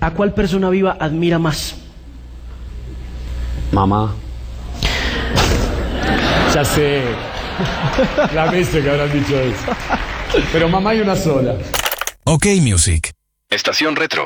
¿A cuál persona viva admira más? Mamá. Ya sé. La veces que habrán dicho eso. Pero mamá hay una sola. OK Music. Estación Retro.